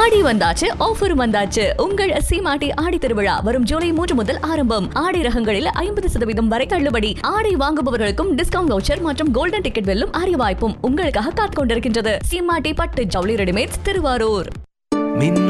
ஆடி வந்தாச்சு, ஆஃபரும் வந்தாச்சு. உங்கள் சீமாட்டி ஆடி திருவிழா வரும் ஜூலை 3 முதல் ஆரம்பம். ஆடை ரகங்களில் 50% வரை தள்ளுபடி. ஆடை வாங்குபவர்களுக்கும் டிஸ்கவுண்ட் வவுச்சர் மற்றும் கோல்டன் டிக்கெட் வெல்லும் அரிய வாய்ப்பும் உங்களுக்காக காத்துக் கொண்டிருக்கின்றது. சீமாட்டி பட்டு ஜவுளி ரெடிமேட்ஸ், திருவாரூர்.